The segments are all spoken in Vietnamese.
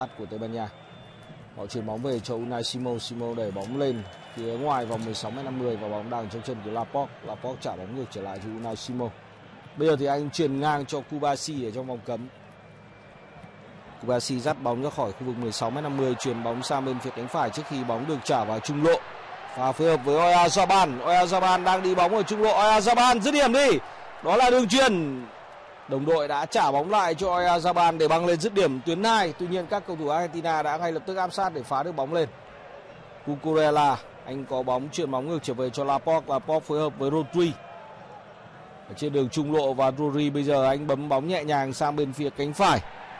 của Tây Ban Nha. Họ chuyển bóng về cho Unai Simon. Simon đẩy bóng lên phía ngoài vòng 16m50 và bóng đang trong chân của Laporte. Laporte trả bóng ngược trở lại cho Unai Simon. Bây giờ thì anh truyền ngang cho Kubasi ở trong vòng cấm. Kubasi dắt bóng ra khỏi khu vực 16m50, chuyển bóng sang bên phía cánh phải trước khi bóng được trả vào trung lộ. Và phối hợp với Oyarzabal. Oyarzabal đang đi bóng ở trung lộ. Oyarzabal dứt điểm đi. Đó là đường chuyền. Đồng đội đã trả bóng lại cho Oyarzabal để băng lên dứt điểm tuyến 2. Tuy nhiên các cầu thủ Argentina đã ngay lập tức áp sát để phá được bóng lên. Cucurella, anh có bóng chuyển bóng ngược trở về cho Laporte. Laporte phối hợp với Rodri ở trên đường trung lộ và Rodri bây giờ anh bấm bóng nhẹ nhàng sang bên phía cánh phải.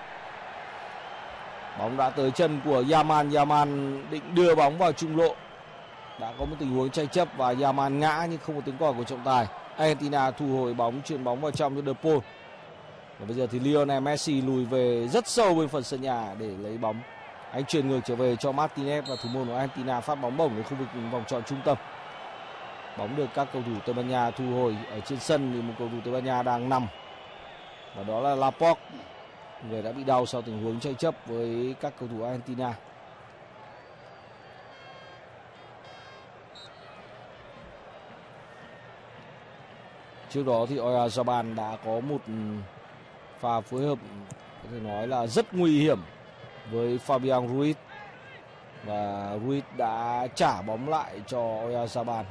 Bóng đã tới chân của Yaman. Yaman định đưa bóng vào trung lộ. Đã có một tình huống tranh chấp và Yaman ngã nhưng không có tiếng còi của trọng tài. Argentina thu hồi bóng, chuyển bóng vào trong cho De Paul. Và bây giờ thì Lionel Messi lùi về rất sâu bên phần sân nhà để lấy bóng. Anh chuyển ngược trở về cho Martinez và thủ môn của Argentina phát bóng bổng đến khu vực vòng tròn trung tâm. Bóng được các cầu thủ Tây Ban Nha thu hồi. Ở trên sân thì một cầu thủ Tây Ban Nha đang nằm. Và đó là Laporte, người đã bị đau sau tình huống tranh chấp với các cầu thủ Argentina. Trước đó thì Oyarzabal đã có một pha phối hợp có thể nói là rất nguy hiểm với Fabian Ruiz. Và Ruiz đã trả bóng lại cho Oyarzabal.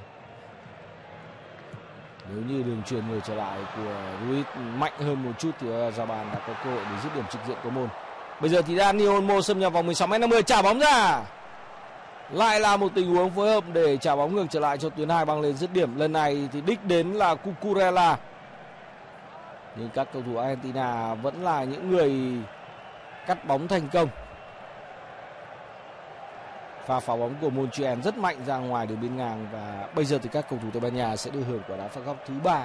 Nếu như đường chuyền người trở lại của Ruiz mạnh hơn một chút thì Oyarzabal đã có cơ hội để dứt điểm trực diện có môn. Bây giờ thì Dani Olmo xâm nhập vòng 16m50, trả bóng ra. Lại là một tình huống phối hợp để trả bóng ngược trở lại cho tuyến 2 băng lên dứt điểm. Lần này thì đích đến là Cucurella. Nhưng các cầu thủ Argentina vẫn là những người cắt bóng thành công. Pha phá bóng của Montiel rất mạnh ra ngoài đường biên ngang. Và bây giờ thì các cầu thủ Tây Ban Nha sẽ được hưởng quả đá phạt góc thứ 3.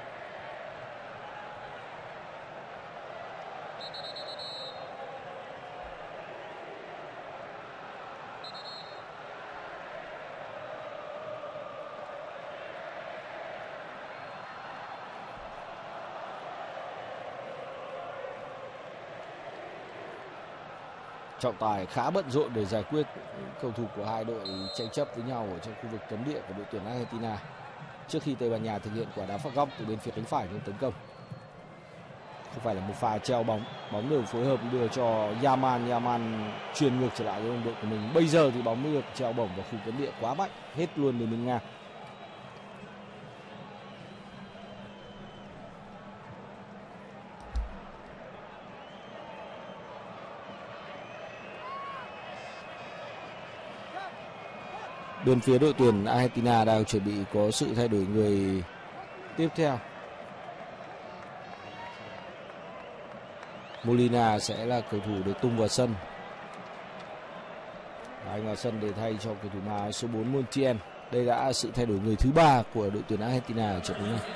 Trọng tài khá bận rộn để giải quyết cầu thủ của hai đội tranh chấp với nhau ở trong khu vực cấm địa của đội tuyển Argentina trước khi Tây Ban Nha thực hiện quả đá phạt góc từ bên phía cánh phải lên tấn công. Không phải là một pha treo bóng, bóng được phối hợp đưa cho Yaman. Yaman truyền ngược trở lại cho đồng đội của mình. Bây giờ thì bóng mới được treo bổng vào khu cấm địa quá mạnh, hết luôn đường biên ngang. Bên phía đội tuyển Argentina đang chuẩn bị có sự thay đổi người tiếp theo. Molina sẽ là cầu thủ được tung vào sân. Anh vào sân để thay cho cầu thủ mà số 4 Montiel. Đây đã sự thay đổi người thứ 3 của đội tuyển Argentina ở trận đấu này.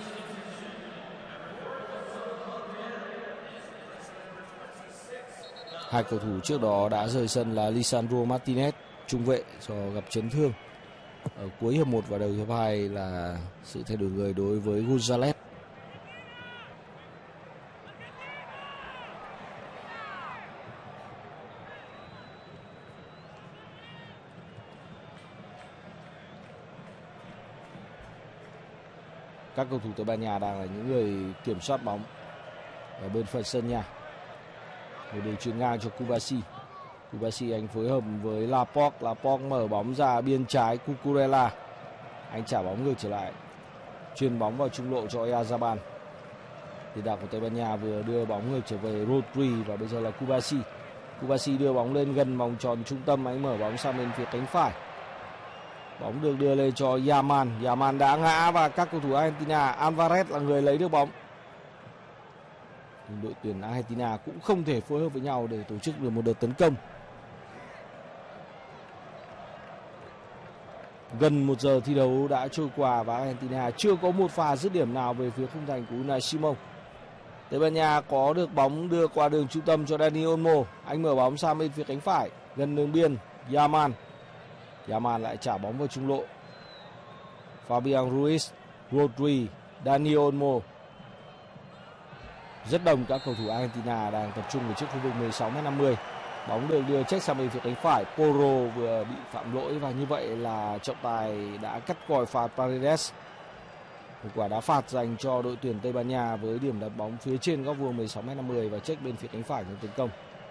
Hai cầu thủ trước đó đã rời sân là Lisandro Martinez, trung vệ, do gặp chấn thương ở cuối hiệp 1 và đầu hiệp 2 là sự thay đổi người đối với Gonzalez. Các cầu thủ Tây Ban Nha đang là những người kiểm soát bóng ở bên phần sân nhà. Một đường chuyền ngang cho Kubasi. Kubasi anh phối hợp với Laporte. Laporte mở bóng ra biên trái Cucurella. Anh trả bóng ngược trở lại. Chuyền bóng vào trung lộ cho Oyarzabal. Tiền đạo của Tây Ban Nha vừa đưa bóng ngược trở về Rodri và bây giờ là Kubasi. Kubasi đưa bóng lên gần vòng tròn trung tâm. Anh mở bóng sang bên phía cánh phải. Bóng được đưa lên cho Yaman. Yaman đã ngã và các cầu thủ Argentina, Alvarez là người lấy được bóng. Nhưng đội tuyển Argentina cũng không thể phối hợp với nhau để tổ chức được một đợt tấn công. Gần 1 giờ thi đấu đã trôi qua và Argentina chưa có một pha dứt điểm nào về phía khung thành của Unai Simon. Tây Ban Nha có được bóng đưa qua đường trung tâm cho Dani Olmo. Anh mở bóng sang bên phía cánh phải gần đường biên. Yaman lại trả bóng vào trung lộ. Fabian Ruiz, Rodri, Dani Olmo. Rất đông các cầu thủ Argentina đang tập trung ở trước khu vực 16m50. Bóng được đưa check sang bên phía cánh phải. Porro vừa bị phạm lỗi và như vậy là trọng tài đã cắt còi phạt Paredes. Một quả đá phạt dành cho đội tuyển Tây Ban Nha với điểm đặt bóng phía trên góc vuông 16m50 và check bên phía cánh phải trong tấn công.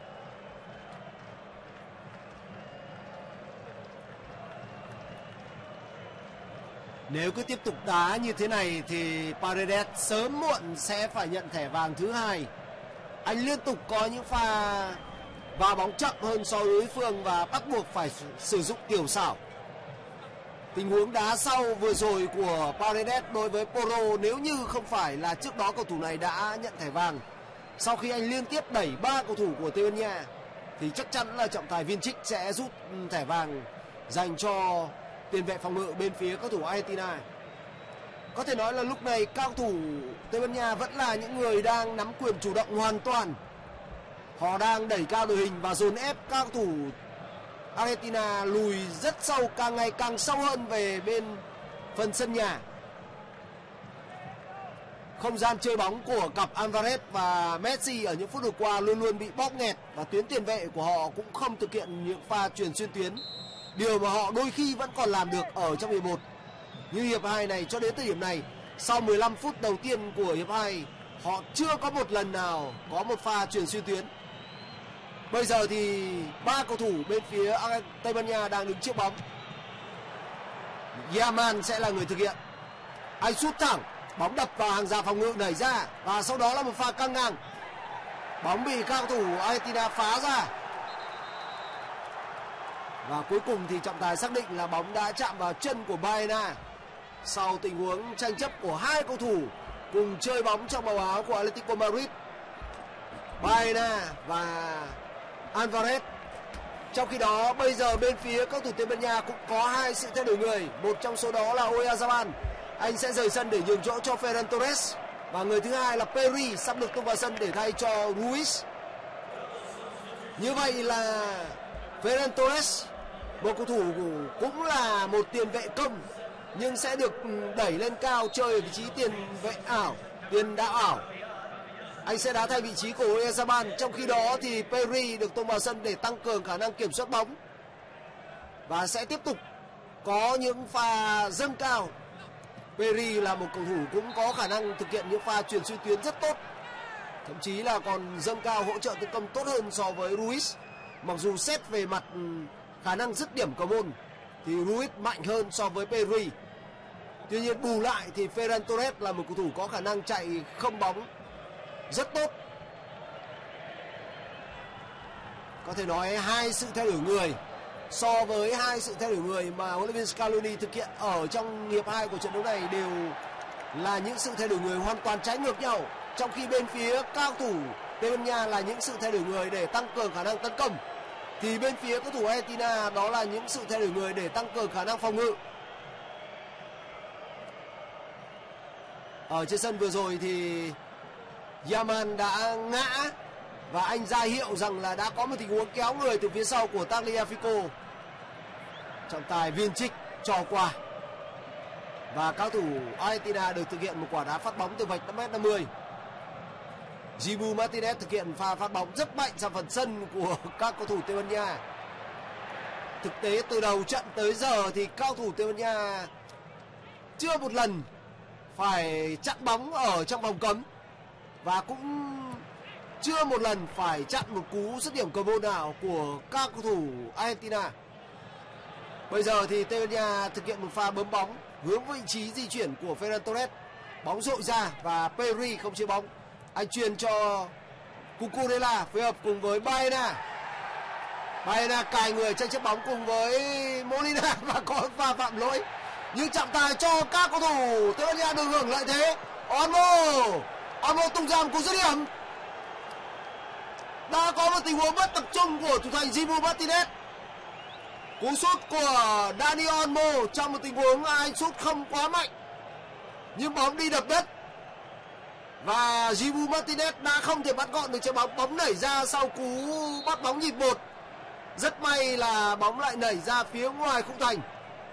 Nếu cứ tiếp tục đá như thế này thì Paredes sớm muộn sẽ phải nhận thẻ vàng thứ hai. Anh liên tục có những pha và bóng chậm hơn so với đối phương và bắt buộc phải sử dụng tiểu xảo. Tình huống đá sau vừa rồi của Paredes đối với Porro, nếu như không phải là trước đó cầu thủ này đã nhận thẻ vàng, sau khi anh liên tiếp đẩy 3 cầu thủ của Tây Ban Nha thì chắc chắn là trọng tài Vinicic sẽ rút thẻ vàng dành cho tiền vệ phòng ngự bên phía cầu thủ Argentina. Có thể nói là lúc này các cầu thủ Tây Ban Nha vẫn là những người đang nắm quyền chủ động hoàn toàn. Họ đang đẩy cao đội hình và dồn ép các cầu thủ Argentina lùi rất sâu, càng ngày càng sâu hơn về bên phần sân nhà. Không gian chơi bóng của cặp Alvarez và Messi ở những phút vừa qua luôn luôn bị bóp nghẹt và tuyến tiền vệ của họ cũng không thực hiện những pha chuyền xuyên tuyến, điều mà họ đôi khi vẫn còn làm được ở trong hiệp 1. Như hiệp 2 này, cho đến thời điểm này, sau 15 phút đầu tiên của hiệp 2, họ chưa có một lần nào có một pha chuyền xuyên tuyến. Bây giờ thì 3 cầu thủ bên phía Tây Ban Nha đang đứng trước bóng. Yaman sẽ là người thực hiện. Anh sút thẳng, bóng đập vào hàng rào phòng ngự đẩy ra và sau đó là một pha căng ngang. Bóng bị các cầu thủ Argentina phá ra. Và cuối cùng thì trọng tài xác định là bóng đã chạm vào chân của Baena. Sau tình huống tranh chấp của hai cầu thủ cùng chơi bóng trong màu áo của Atletico Madrid, Baena và Alvarez. Trong khi đó bây giờ bên phía các thủ Tây Ban Nha cũng có hai sự thay đổi người. Một trong số đó là Oyarzabal, anh sẽ rời sân để nhường chỗ cho Ferran Torres. Và người thứ hai là Peri sắp được tung vào sân để thay cho Ruiz. Như vậy là Ferran Torres, một cầu thủ cũng là một tiền vệ công nhưng sẽ được đẩy lên cao chơi ở vị trí tiền vệ ảo, tiền đạo ảo. Anh sẽ đá thay vị trí của Oyarzabal. Trong khi đó thì Peri được tung vào sân để tăng cường khả năng kiểm soát bóng và sẽ tiếp tục có những pha dâng cao. Peri là một cầu thủ cũng có khả năng thực hiện những pha chuyền xuyên tuyến rất tốt, thậm chí là còn dâng cao hỗ trợ tấn công tốt hơn so với Ruiz. Mặc dù xét về mặt khả năng dứt điểm cầu môn thì Ruiz mạnh hơn so với Peri. Tuy nhiên bù lại thì Ferran Torres là một cầu thủ có khả năng chạy không bóng rất tốt. Có thể nói hai sự thay đổi người so với hai sự thay đổi người mà huấn luyện viên Scaloni thực hiện ở trong hiệp 2 của trận đấu này đều là những sự thay đổi người hoàn toàn trái ngược nhau. Trong khi bên phía cao thủ Tây Ban Nha là những sự thay đổi người để tăng cường khả năng tấn công, thì bên phía cầu thủ Argentina đó là những sự thay đổi người để tăng cường khả năng phòng ngự. Ở trên sân vừa rồi thì Yaman đã ngã và anh ra hiệu rằng là đã có một tình huống kéo người từ phía sau của Tagliafico. Trọng tài Vinicic cho qua và cao thủ Argentina được thực hiện một quả đá phát bóng từ vạch 5m50. Dibu Martinez thực hiện pha phát bóng rất mạnh sang phần sân của các cầu thủ Tây Ban Nha. Thực tế từ đầu trận tới giờ thì cao thủ Tây Ban Nha chưa một lần phải chặn bóng ở trong vòng cấm và cũng chưa một lần phải chặn một cú dứt điểm cầu môn nào của các cầu thủ Argentina. Bây giờ thì Tây Ban Nha thực hiện một pha bấm bóng hướng vị trí di chuyển của Ferran Torres. Bóng dội ra và Peri không chế bóng. Anh truyền cho Cucurella phối hợp cùng với Baena. Baena cài người tranh chấp bóng cùng với Molina và có pha phạm lỗi. Nhưng trọng tài cho các cầu thủ Tây Ban Nha được hưởng lợi thế. Olmo tung ra một cú dứt điểm. Đã có một tình huống mất tập trung của thủ thành Dibu Martinez. Cú sút của Dani Olmo trong một tình huống anh sút không quá mạnh nhưng bóng đi đập đất và Dibu Martinez đã không thể bắt gọn được trái bóng. Bóng nảy ra sau cú bắt bóng nhịp 1. Rất may là bóng lại nảy ra phía ngoài khung thành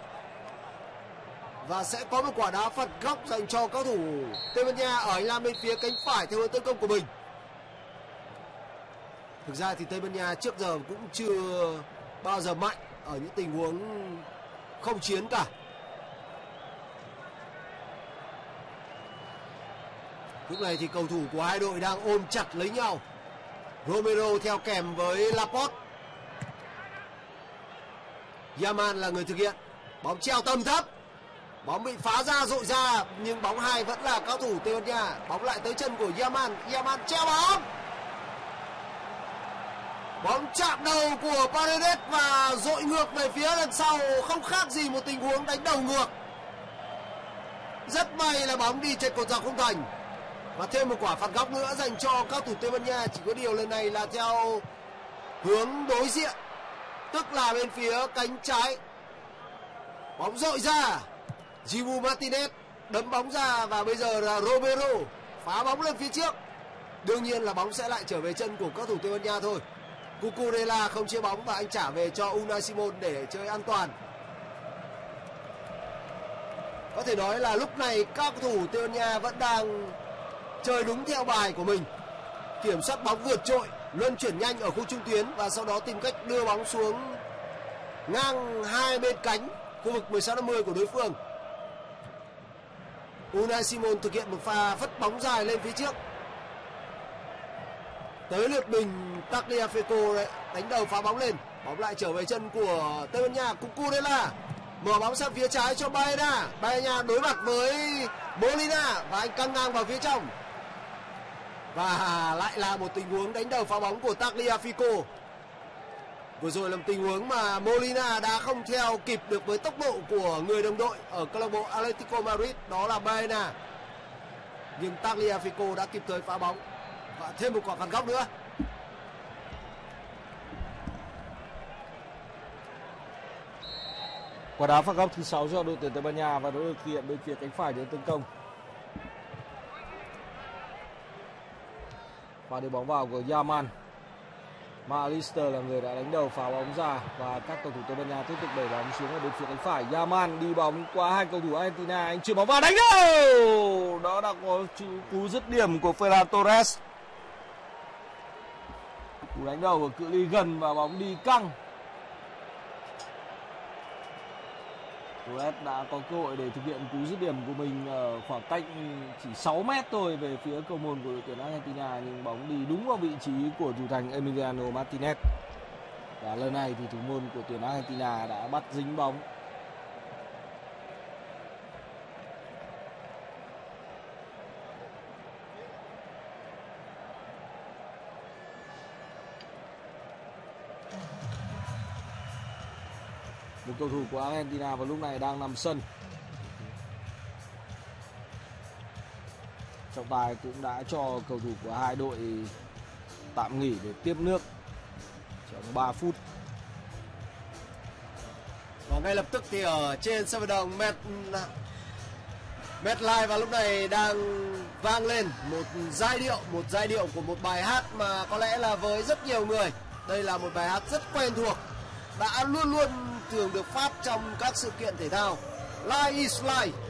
và sẽ có một quả đá phạt góc dành cho các thủ Tây Ban Nha ở hành lang bên phía cánh phải theo hướng tấn công của mình. Thực ra thì Tây Ban Nha trước giờ cũng chưa bao giờ mạnh ở những tình huống không chiến cả. Lúc này thì cầu thủ của hai đội đang ôm chặt lấy nhau. Romero theo kèm với Laporte. Yaman là người thực hiện. Bóng treo tầm thấp. Bóng bị phá ra, dội ra, nhưng bóng hai vẫn là cao thủ Tây Ban Nha. Bóng lại tới chân của Yaman. Yaman treo bóng. Bóng chạm đầu của Paredes và dội ngược về phía lần sau, không khác gì một tình huống đánh đầu ngược. Rất may là bóng đi trên cột dọc không thành. Và thêm một quả phạt góc nữa dành cho các thủ Tây Ban Nha, chỉ có điều lần này là theo hướng đối diện, tức là bên phía cánh trái. Bóng dội ra, Dibu Martinez đấm bóng ra và bây giờ là Romero phá bóng lên phía trước. Đương nhiên là bóng sẽ lại trở về chân của các thủ Tây Ban Nha thôi. Cucurella không chia bóng và anh trả về cho Unai Simon để chơi an toàn. Có thể nói là lúc này các thủ Tây Ban Nha vẫn đang chơi đúng theo bài của mình. Kiểm soát bóng vượt trội, luân chuyển nhanh ở khu trung tuyến và sau đó tìm cách đưa bóng xuống ngang hai bên cánh khu vực 16-50 của đối phương. Unai Simon thực hiện một pha phất bóng dài lên phía trước. Tới lượt mình Tagliafico đánh đầu phá bóng lên. Bóng lại trở về chân của Tây Ban Nha. Cucurella mở bóng sang phía trái cho Baena. Baena đối mặt với Molina và anh căng ngang vào phía trong. Và lại là một tình huống đánh đầu phá bóng của Tagliafico. Vừa rồi là một tình huống mà Molina đã không theo kịp được với tốc độ của người đồng đội ở câu lạc bộ Atletico Madrid, đó là Baena. Nhưng Tagliafico đã kịp thời phá bóng. Và thêm một quả phạt góc nữa. Quả đá phạt góc thứ 6 cho đội tuyển Tây Ban Nha và nó được thực hiện bên phía cánh phải đến tấn công. Và đưa bóng vào của Yaman. McAllister là người đã đánh đầu phá bóng ra và các cầu thủ Tây Ban Nha tiếp tục đẩy bóng xuống ở bên phía cánh phải. Yaman đi bóng qua hai cầu thủ Argentina, anh chuyền bóng vào đánh đầu. Đó đã có cú dứt điểm của Ferran Torres. Cú đánh đầu ở cự ly gần và bóng đi căng. Torres đã có cơ hội để thực hiện cú dứt điểm của mình ở khoảng cách chỉ 6 mét thôi về phía cầu môn của đội tuyển Argentina, nhưng bóng đi đúng vào vị trí của thủ thành Emiliano Martinez. Và lần này thì thủ môn của tuyển Argentina đã bắt dính bóng. Một cầu thủ của Argentina vào lúc này đang nằm sân. Trọng tài cũng đã cho cầu thủ của hai đội tạm nghỉ để tiếp nước trong 3 phút. Và ngay lập tức thì ở trên sân vận động MetLife và lúc này đang vang lên một giai điệu của một bài hát mà có lẽ là với rất nhiều người đây là một bài hát rất quen thuộc, đã luôn luôn thường được phát trong các sự kiện thể thao. Life is life.